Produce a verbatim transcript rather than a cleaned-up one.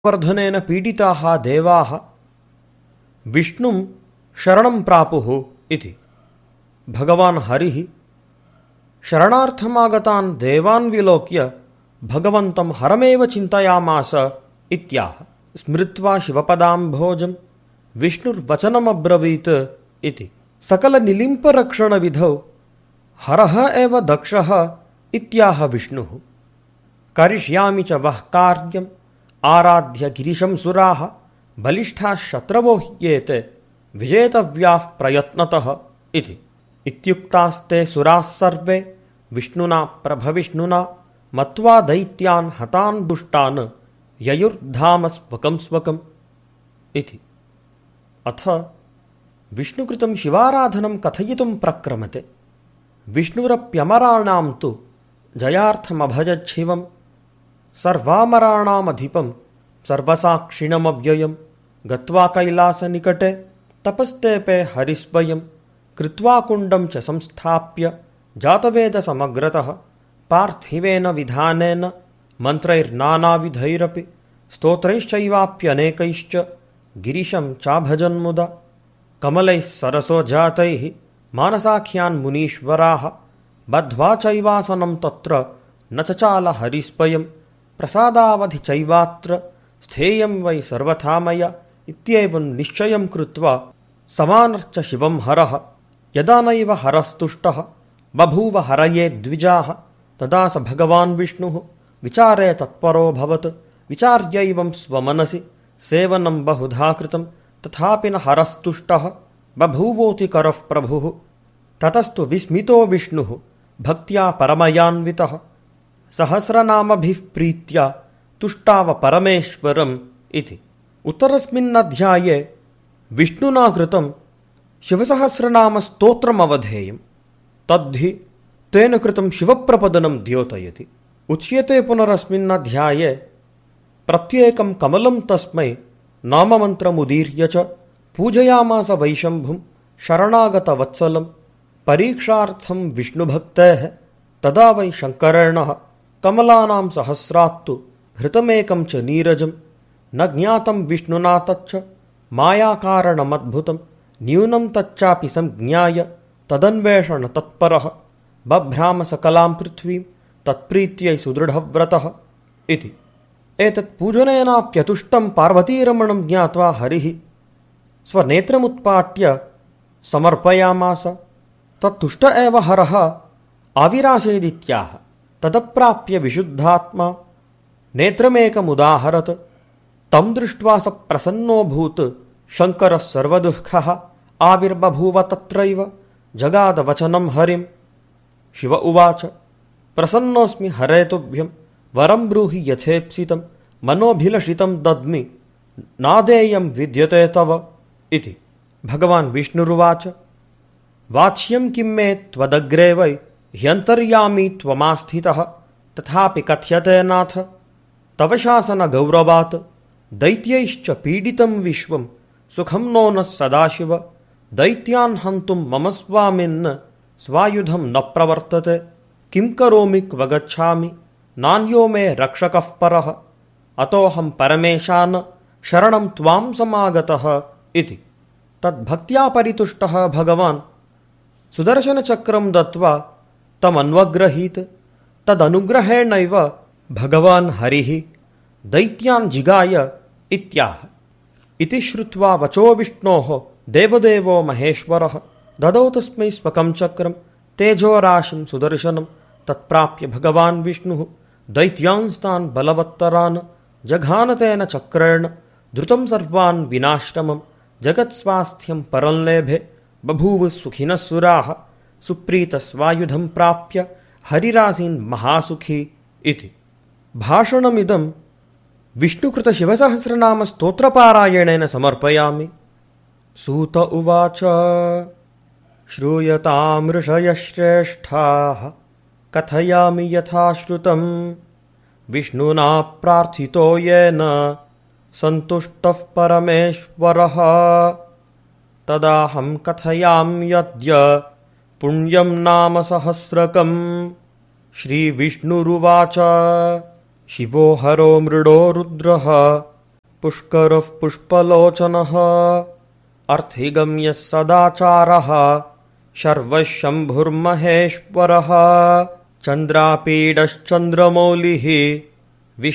वर्धनेन पीडिताः देवाः विष्णुं शरणं प्रापुः इति। भगवान् हरिः शरणार्थमागतान् देवान् विलोक्य भगवन्तं हरमेव चिन्तयामास इत्याह। स्मृत्वा शिवपदाम्भोजं विष्णुर्वचनमब्रवीत् इति। सकलनिलिम्परक्षणविधौ हरः एव दक्षः इत्याह विष्णुः। करिष्यामि च वः कार्यम् आराध्य गिरिशं सुराः बलिष्ठाः शत्रवो ह्येते विजेतव्याः प्रयत्नतः इति। इत्युक्तास्ते सुराः सर्वे विष्णुना प्रभविष्णुना मत्वा दैत्यान् हतान् दुष्टान् ययुर्धाम स्वकं स्वकम् इति। अथ विष्णुकृतं शिवाराधनं कथयितुं प्रक्रमते। विष्णुरप्यमराणां तु जयार्थमभजच्छिवं सर्वामराणामधिपं सर्वसाक्षिणमव्ययं गत्वा कैलासनिकटे तपस्तेपे हरिस्वयं कृत्वा कुण्डं च संस्थाप्य जातवेदसमग्रतः पार्थिवेन विधानेन मन्त्रैर्नानाविधैरपि स्तोत्रैश्चैवाप्यनेकैश्च गिरिशं चाभजन्मुदा। कमलैः सरसो जातैः मानसाख्यान् मुनीश्वराः बद्ध्वा चैवासनं तत्र न चचाल हरिस्वयं प्रसादावधि चैवात्र स्थेयं वै सर्वथा मया इत्येवं निश्चयं कृत्वा समानर्च शिवं हरः। यदा नैव हरस्तुष्टः बभूव हरये द्विजाः तदा स भगवान् विष्णुः विचारे तत्परोऽभवत्। विचार्यैवं स्वमनसि सेवनं बहुधा कृतं तथापि न हरस्तुष्टः बभूवोति करः प्रभुः। ततस्तु विस्मितो विष्णुः भक्त्या परमयान्वितः सहस्रनामभिः प्रीत्या तुष्टाव परमेश्वरम् इति। उत्तरस्मिन्नध्याये विष्णुना कृतं शिवसहस्रनामस्तोत्रमवधेयं तद्धि तेन कृतं शिवप्रपदनं द्योतयति। उच्यते पुनरस्मिन्नध्याये प्रत्येकं कमलं तस्मै नाममन्त्रमुदीर्य च पूजयामास वैशम्भुं शरणागतवत्सलं परीक्षार्थं विष्णुभक्तेः। तदा वै शङ्करेणः कमलानां सहस्रात्तु घृतमेकं च नीरजं न ज्ञातं विष्णुना तच्च मायाकारणमद्भुतं न्यूनं तच्चापि संज्ञाय तदन्वेषणतत्परः बभ्राम सकलां पृथ्वीं तत्प्रीत्यै सुदृढव्रतः इति। एतत् पूजनेनाप्यतुष्टं पार्वतीरमणं ज्ञात्वा हरिः स्वनेत्रमुत्पाट्य समर्पयामास। तत्तुष्ट एव हरः आविरासेदित्याह। तदप्राप्य विशुद्धात्मा नेत्रमेकमुदाहरत्। तं दृष्ट्वा स प्रसन्नोऽभूत्। शङ्करः सर्वदुःखः आविर्बभूव तत्रैव जगादवचनं हरिं। शिव उवाच प्रसन्नोऽस्मि हरे तुभ्यं वरं ब्रूहि यथेप्सितं मनोभिलषितं दद्मि नादेयं विद्यते तव इति। भगवान् विष्णुरुवाच वाच्यं किं मे त्वदग्रे वै ह्यन्तर्यामी त्वमास्थितः तथापि कथ्यते नाथ तव शासनगौरवात् दैत्यैश्च पीडितं विश्वं सुखं नो नः सदाशिव। दैत्यान् हन्तुं मम स्वामिन् स्वायुधं न प्रवर्तते। किं करोमि क्व गच्छामि नान्यो मे रक्षकः परः अतोऽहं परमेशान शरणं त्वां समागतः इति। तद्भक्त्या परितुष्टः भगवान् सुदर्शनचक्रं दत्त्वा तमन्वग्रहीत्। तदनुग्रहेणैव भगवान् हरिः दैत्यान् जिगाय इत्याह। इति श्रुत्वा वचो विष्णोः देवदेवो महेश्वरः ददौ तस्मै स्वकं चक्रं तेजोराशिं सुदर्शनं। तत्प्राप्य भगवान् विष्णुः दैत्यांस्तान् बलवत्तरान् जघान तेन चक्रेण द्रुतं सर्वान् विनाश्रमं। जगत्स्वास्थ्यं परल्लेभे बभूव सुखिनः सुराः सुप्रीतस्वायुधं प्राप्य हरिरासीन् महासुखी इति। भाषणमिदं विष्णुकृतशिवसहस्रनामस्तोत्रपारायणेन समर्पयामि। सूत उवाच श्रूयतां ऋषयः श्रेष्ठाः कथयामि यथा श्रुतं विष्णुना प्रार्थितो येन सन्तुष्टः परमेश्वरः तदाहं कथयाम्यद्य पुण्यं नाम सहस्रकम्। श्रीविष्णुरुवाच शिवो हरो मृडो रुद्रः पुष्करः पुष्पलोचनः अर्थिगम्यः सदाचारः शर्वः शम्भुर्महेश्वरः चन्द्रापीडश्चन्द्रमौलिः